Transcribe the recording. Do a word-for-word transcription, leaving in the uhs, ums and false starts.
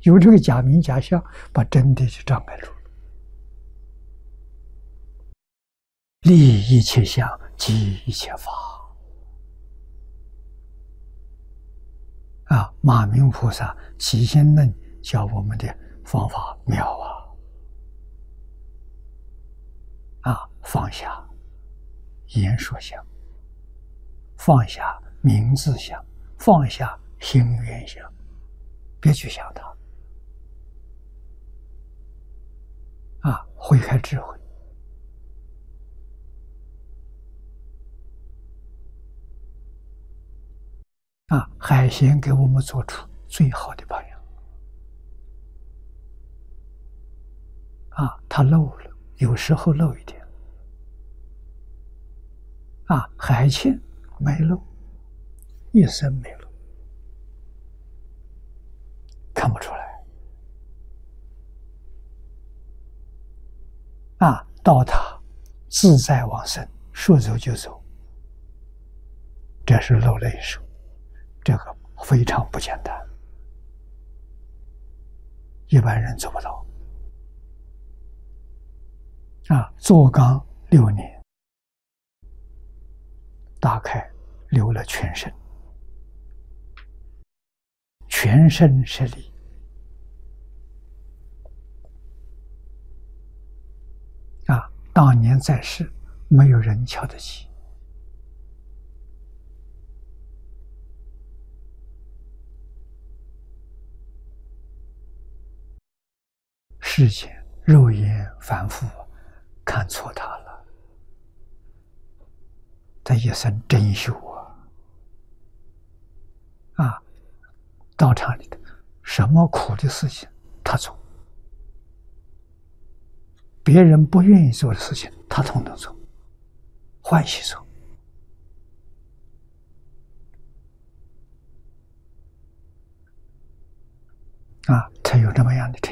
有这个假名假相，把真谛就障碍住了。立一切相，即一切法。啊，马明菩萨起心论教我们的方法妙啊！啊，放下言说相，放下名字相，放下心愿相，别去想它。啊，会开智慧。啊，海鲜给我们做出最好的榜样。啊，它漏了，有时候漏一点。啊，海鲜没漏，一生没漏，看不出来。啊，到它自在往生，说走就走，这是漏了一手。这个非常不简单，一般人做不到。啊，坐缸六年，大概流了全身，全身是力。啊，当年在世，没有人瞧得起。世间肉眼凡夫看错他了，他一生真修啊！啊，道场里的什么苦的事情他做，别人不愿意做的事情他统统做，欢喜做。啊，才有这么样的成